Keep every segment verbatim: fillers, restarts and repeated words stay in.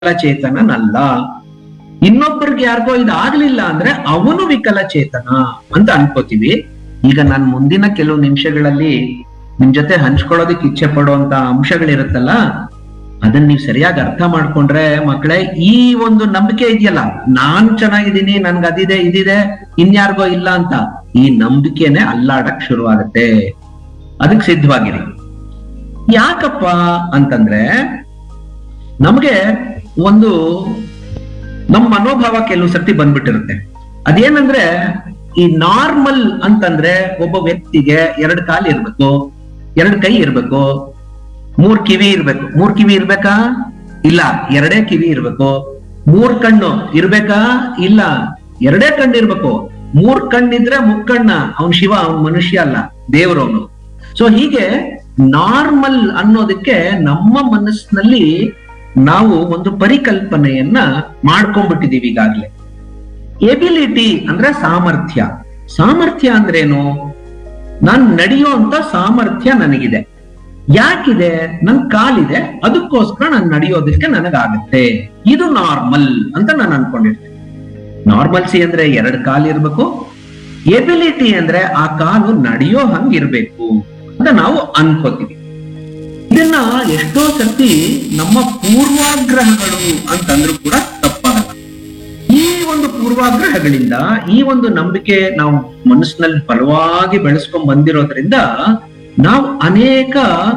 ವಿಕಲಚೇತನನಲ್ಲ. ಇನ್ನೊಬ್ಬರಿಗೆ ಯಾರಿಗೋ ಇದಾಗ್ಲಿಲ್ಲ ಅಂದ್ರೆ ಅವನು ವಿಕಲಚೇತನ ಅಂತ ಅನ್ಕೋತೀವಿ. ಈಗ ನಾನು ಮುಂದಿನ ಕೆಲವು ನಿಮಿಷಗಳಲ್ಲಿ ನಿಮ್ ಜೊತೆ ಹಂಚ್ಕೊಳ್ಳೋದಕ್ಕೆ ಇಚ್ಛೆ ಪಡುವಂತ ಅಂಶಗಳಿರುತ್ತಲ್ಲ, ಅದನ್ನ ನೀವು ಸರಿಯಾಗಿ ಅರ್ಥ ಮಾಡ್ಕೊಂಡ್ರೆ ಮಕ್ಕಳೇ, ಈ ಒಂದು ನಂಬಿಕೆ ಇದೆಯಲ್ಲ, ನಾನ್ ಚೆನ್ನಾಗಿದ್ದೀನಿ, ನನ್ಗೆ ಅದಿದೆ ಇದಿದೆ, ಇನ್ಯಾರಿಗೋ ಇಲ್ಲ ಅಂತ, ಈ ನಂಬಿಕೆನೆ ಅಲ್ಲಾಡಕ್ ಶುರುವಾಗತ್ತೆ. ಅದಕ್ಕೆ ಸಿದ್ಧವಾಗಿರಿ. ಯಾಕಪ್ಪ ಅಂತಂದ್ರೆ ನಮ್ಗೆ ಒಂದು ನಮ್ಮ ಮನೋಭಾವ ಕೆಲವು ಸರ್ತಿ ಬಂದ್ಬಿಟ್ಟಿರುತ್ತೆ. ಅದೇನಂದ್ರೆ ಈ ನಾರ್ಮಲ್ ಅಂತಂದ್ರೆ ಒಬ್ಬ ವ್ಯಕ್ತಿಗೆ ಎರಡು ಕಾಲು ಇರ್ಬೇಕು, ಎರಡು ಕೈ ಇರ್ಬೇಕು, ಮೂರ್ ಕಿವಿ ಇರ್ಬೇಕು. ಮೂರ್ ಕಿವಿ ಇರ್ಬೇಕಾ? ಇಲ್ಲ, ಎರಡೇ ಕಿವಿ ಇರ್ಬೇಕು. ಮೂರ್ ಕಣ್ಣು ಇರ್ಬೇಕಾ? ಇಲ್ಲ, ಎರಡೇ ಕಣ್ಣು ಇರ್ಬೇಕು. ಮೂರ್ ಕಣ್ಣಿದ್ರೆ ಮುಕ್ಕಣ್ಣ, ಅವನ್ ಶಿವ, ಅವನ್ ಮನುಷ್ಯ ಅಲ್ಲ, ದೇವ್ರವನು. ಸೊ ಹೀಗೆ ನಾರ್ಮಲ್ ಅನ್ನೋದಕ್ಕೆ ನಮ್ಮ ಮನಸ್ಸಿನಲ್ಲಿ ನಾವು ಒಂದು ಪರಿಕಲ್ಪನೆಯನ್ನ ಮಾಡ್ಕೊಂಡ್ಬಿಟ್ಟಿದೀವಿ ಈಗಾಗ್ಲೇ. ಎಬಿಲಿಟಿ ಅಂದ್ರೆ ಸಾಮರ್ಥ್ಯ. ಸಾಮರ್ಥ್ಯ ಅಂದ್ರೇನು? ನಾನ್ ನಡೆಯುವಂತ ಸಾಮರ್ಥ್ಯ ನನಗಿದೆ. ಯಾಕಿದೆ? ನನ್ ಕಾಲಿದೆ, ಅದಕ್ಕೋಸ್ಕರ ನಾನು ನಡೆಯೋದಕ್ಕೆ ನನಗಾಗತ್ತೆ. ಇದು ನಾರ್ಮಲ್ ಅಂತ ನಾನು ಅನ್ಕೊಂಡಿರ್ತೇನೆ. ನಾರ್ಮಲ್ಸಿ ಅಂದ್ರೆ ಎರಡು ಕಾಲು ಇರ್ಬೇಕು, ಎಬಿಲಿಟಿ ಅಂದ್ರೆ ಆ ಕಾಲು ನಡೆಯೋ ಹಂಗಿರ್ಬೇಕು ಅಂತ ನಾವು ಅನ್ಕೋತೀವಿ. ಇದನ್ನ ಎಷ್ಟೋ ಸರ್ತಿ ನಮ್ಮ ಪೂರ್ವಾಗ್ರಹಗಳು ಅಂತಂದ್ರೂ ಕೂಡ ತಪ್ಪಾಗಲ್ಲ. ಈ ಒಂದು ಪೂರ್ವಾಗ್ರಹಗಳಿಂದ, ಈ ಒಂದು ನಂಬಿಕೆ ನಾವು ಮನಸ್ಸಿನಲ್ಲಿ ಬಲವಾಗಿ ಬೆಳೆಸ್ಕೊಂಡ್ ಬಂದಿರೋದ್ರಿಂದ ನಾವು ಅನೇಕ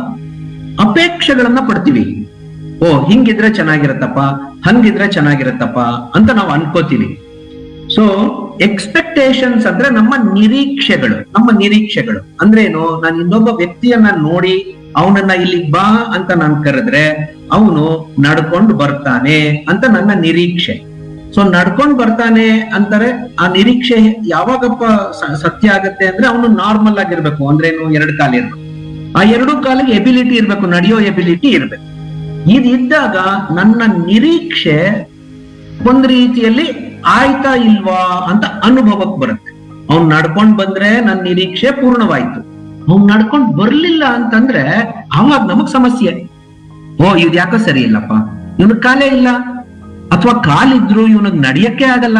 ಅಪೇಕ್ಷೆಗಳನ್ನ ಪಡ್ತೀವಿ. ಓ, ಹಿಂಗಿದ್ರೆ ಚೆನ್ನಾಗಿರತ್ತಪ್ಪ, ಹಂಗಿದ್ರೆ ಚೆನ್ನಾಗಿರತ್ತಪ್ಪ ಅಂತ ನಾವು ಅನ್ಕೋತೀವಿ. ಸೊ ಎಕ್ಸ್ಪೆಕ್ಟೇಷನ್ಸ್ ಅಂದ್ರೆ ನಮ್ಮ ನಿರೀಕ್ಷೆಗಳು. ನಮ್ಮ ನಿರೀಕ್ಷೆಗಳು ಅಂದ್ರೇನು? ನಾನು ಇನ್ನೊಬ್ಬ ವ್ಯಕ್ತಿಯನ್ನ ನೋಡಿ ಅವನನ್ನ ಇಲ್ಲಿಗೆ ಬಾ ಅಂತ ನಾನು ಕರೆದ್ರೆ ಅವನು ನಡ್ಕೊಂಡು ಬರ್ತಾನೆ ಅಂತ ನನ್ನ ನಿರೀಕ್ಷೆ. ಸೊ ನಡ್ಕೊಂಡ್ ಬರ್ತಾನೆ ಅಂತಾರೆ. ಆ ನಿರೀಕ್ಷೆ ಯಾವಾಗಪ್ಪ ಸತ್ಯ ಆಗತ್ತೆ ಅಂದ್ರೆ ಅವನು ನಾರ್ಮಲ್ ಆಗಿರ್ಬೇಕು. ಅಂದ್ರೇನು? ಎರಡು ಕಾಲು ಇರ್ಬೇಕು. ಆ ಎರಡು ಕಾಲಿಗೆ ಎಬಿಲಿಟಿ ಇರ್ಬೇಕು, ನಡೆಯೋ ಎಬಿಲಿಟಿ ಇರ್ಬೇಕು. ಇದಿದ್ದಾಗ ನನ್ನ ನಿರೀಕ್ಷೆ ಒಂದ್ ರೀತಿಯಲ್ಲಿ ಆಯ್ತಾ ಇಲ್ವಾ ಅಂತ ಅನುಭವಕ್ಕೆ ಬರುತ್ತೆ. ಅವ್ನ್ ನಡ್ಕೊಂಡ್ ಬಂದ್ರೆ ನನ್ನ ನಿರೀಕ್ಷೆ ಪೂರ್ಣವಾಯ್ತು. ಅವ್ನ್ ನಡ್ಕೊಂಡ್ ಬರ್ಲಿಲ್ಲ ಅಂತಂದ್ರೆ ಅವಾಗ ನಮಗ್ ಸಮಸ್ಯೆ. ಓ, ಇದ್ ಯಾಕೋ ಸರಿ ಇಲ್ಲಪ್ಪ, ಇವನ್ ಕಾಲೇ ಇಲ್ಲ, ಅಥವಾ ಕಾಲಿದ್ರು ಇವನಿಗೆ ನಡೆಯಕ್ಕೆ ಆಗಲ್ಲ.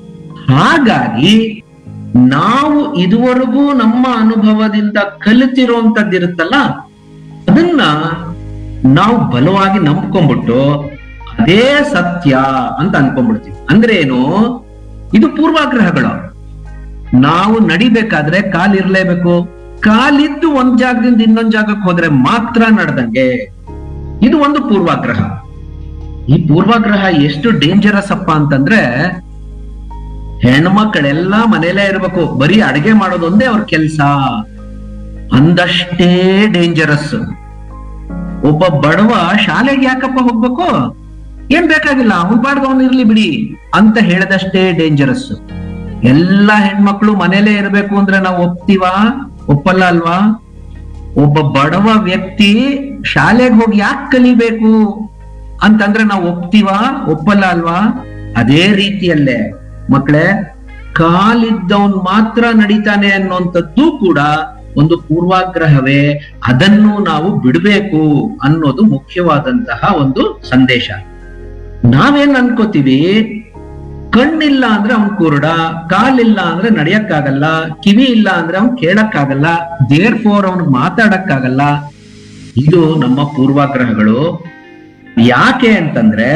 ಹಾಗಾಗಿ ನಾವು ಇದುವರೆಗೂ ನಮ್ಮ ಅನುಭವದಿಂದ ಕಲಿತಿರುವಂತದ್ದಿರುತ್ತಲ್ಲ, ಅದನ್ನ ನಾವು ಬಲವಾಗಿ ನಂಬ್ಕೊಂಡ್ಬಿಟ್ಟು ಅದೇ ಸತ್ಯ ಅಂತ ಅನ್ಕೊಂಡ್ಬಿಡ್ತೀವಿ. ಅಂದ್ರೆ ಏನು? ಇದು ಪೂರ್ವಾಗ್ರಹಗಳು. ನಾವು ನಡಿಬೇಕಾದ್ರೆ ಕಾಲ್ ಇರ್ಲೇಬೇಕು. ಕಾಲಿದ್ದು ಒಂದ್ ಜಾಗದಿಂದ ಇನ್ನೊಂದ್ ಜಾಗಕ್ಕೆ ಹೋದ್ರೆ ಮಾತ್ರ ನಡೆದಂಗೆ. ಇದು ಒಂದು ಪೂರ್ವಾಗ್ರಹ. ಈ ಪೂರ್ವಾಗ್ರಹ ಎಷ್ಟು ಡೇಂಜರಸ್ ಅಪ್ಪ ಅಂತಂದ್ರೆ, ಹೆಣ್ಮಕ್ಳೆಲ್ಲಾ ಮನೇಲೇ ಇರ್ಬೇಕು, ಬರೀ ಅಡಿಗೆ ಮಾಡೋದೊಂದೇ ಅವ್ರ ಕೆಲ್ಸ ಅಂದಷ್ಟೇ ಡೇಂಜರಸ್. ಒಬ್ಬ ಬಡವ ಶಾಲೆಗೆ ಯಾಕಪ್ಪ ಹೋಗ್ಬೇಕು? ಏನ್ ಬೇಕಾಗಿಲ್ಲ, ಅವ್ನ್ ಪಾಡ್ಗೆ ಅವ್ನು ಇರ್ಲಿ ಬಿಡಿ ಅಂತ ಹೇಳದಷ್ಟೇ ಡೇಂಜರಸ್. ಎಲ್ಲಾ ಹೆಣ್ಮಕ್ಳು ಮನೇಲೇ ಇರ್ಬೇಕು ಅಂದ್ರೆ ನಾವು ಒಪ್ತೀವಾ? ಒಪ್ಪಲ್ಲ ಅಲ್ವಾ? ಒಬ್ಬ ಬಡವ ವ್ಯಕ್ತಿ ಶಾಲೆಗೆ ಹೋಗಿ ಯಾಕೆ ಕಲಿಬೇಕು ಅಂತಂದ್ರೆ ನಾವು ಒಪ್ತೀವಾ? ಒಪ್ಪಲ್ಲ ಅಲ್ವಾ? ಅದೇ ರೀತಿಯಲ್ಲೇ ಮಕ್ಕಳೇ, ಕಾಲಿದ್ದವನ್ ಮಾತ್ರ ನಡೀತಾನೆ ಅನ್ನುವಂಥದ್ದು ಕೂಡ ಒಂದು ಪೂರ್ವಾಗ್ರಹವೇ. ಅದನ್ನು ನಾವು ಬಿಡ್ಬೇಕು ಅನ್ನೋದು ಮುಖ್ಯವಾದಂತಹ ಒಂದು ಸಂದೇಶ. ನಾವೇನ್ ಅನ್ಕೋತೀವಿ? ಕಣ್ಣಿಲ್ಲ ಅಂದ್ರೆ ಅವ್ನ್ ಕುರುಡ, ಕಾಲಿಲ್ಲ ಅಂದ್ರೆ ನಡಿಯಕ್ಕಾಗಲ್ಲ, ಕಿವಿ ಇಲ್ಲ ಅಂದ್ರೆ ಅವ್ನ್ ಕೇಳಕ್ಕಾಗಲ್ಲ, ದೇರ್ ಫೋರ್ ಅವ್ನ್ ಮಾತಾಡಕ್ಕಾಗಲ್ಲ. ಇದು ನಮ್ಮ ಪೂರ್ವಾಗ್ರಹಗಳು. ಯಾಕೆ ಅಂತಂದ್ರೆ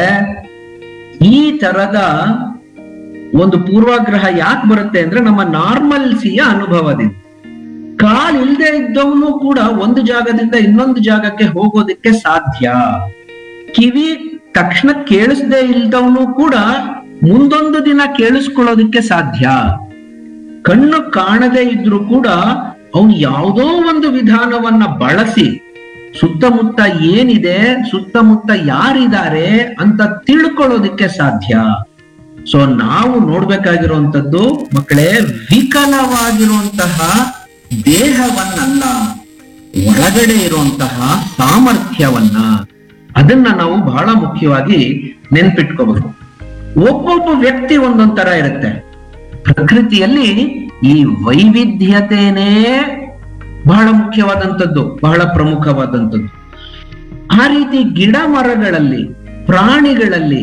ಈ ತರದ ಒಂದು ಪೂರ್ವಾಗ್ರಹ ಯಾಕೆ ಬರುತ್ತೆ ಅಂದ್ರೆ ನಮ್ಮ ನಾರ್ಮಲ್ಸಿಯ ಅನುಭವದಿಂದ. ಕಾಲ್ ಇಲ್ದೇ ಇದ್ದವನು ಕೂಡ ಒಂದು ಜಾಗದಿಂದ ಇನ್ನೊಂದು ಜಾಗಕ್ಕೆ ಹೋಗೋದಕ್ಕೆ ಸಾಧ್ಯ. ಕಿವಿ ತಕ್ಷಣ ಕೇಳಿಸದೆ ಇಲ್ದವನು ಕೂಡ ಮುಂದೊಂದು ದಿನ ಕೇಳಿಸ್ಕೊಳ್ಳೋದಕ್ಕೆ ಸಾಧ್ಯ. ಕಣ್ಣು ಕಾಣದೇ ಇದ್ರು ಕೂಡ ಅವನು ಯಾವುದೋ ಒಂದು ವಿಧಾನವನ್ನ ಬಳಸಿ ಸುತ್ತಮುತ್ತ ಏನಿದೆ, ಸುತ್ತಮುತ್ತ ಯಾರಿದ್ದಾರೆ ಅಂತ ತಿಳ್ಕೊಳ್ಳೋದಿಕ್ಕೆ ಸಾಧ್ಯ. ಸೊ ನಾವು ನೋಡ್ಬೇಕಾಗಿರುವಂತದ್ದು ಮಕ್ಕಳೇ, ವಿಕಲವಾಗಿರುವಂತಹ ದೇಹವನ್ನಲ್ಲ, ಒಳಗಡೆ ಇರುವಂತಹ ಸಾಮರ್ಥ್ಯವನ್ನ. ಅದನ್ನ ನಾವು ಬಹಳ ಮುಖ್ಯವಾಗಿ ನೆನ್ಪಿಟ್ಕೋಬೇಕು. ಒಬ್ಬೊಬ್ಬ ವ್ಯಕ್ತಿ ಒಂದೊಂದ್ ತರ ಇರುತ್ತೆ. ಪ್ರಕೃತಿಯಲ್ಲಿ ಈ ವೈವಿಧ್ಯತೆನೇ ಬಹಳ ಮುಖ್ಯವಾದಂಥದ್ದು, ಬಹಳ ಪ್ರಮುಖವಾದಂಥದ್ದು. ಆ ರೀತಿ ಗಿಡ ಮರಗಳಲ್ಲಿ ಪ್ರಾಣಿಗಳಲ್ಲಿ